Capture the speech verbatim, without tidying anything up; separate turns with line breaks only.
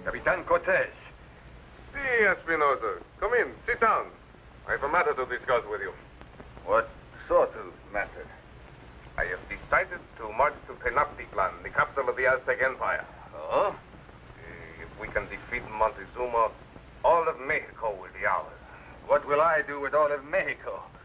Capitan Cortez.
Si, Espinosa. Come in. Sit down. I have a matter to discuss with you.
What sort of matter?
I have decided to march to Tenochtitlan, the capital of the Aztec Empire.
Oh?
If we can defeat Montezuma, all of Mexico will be ours.
What will I do with all of Mexico?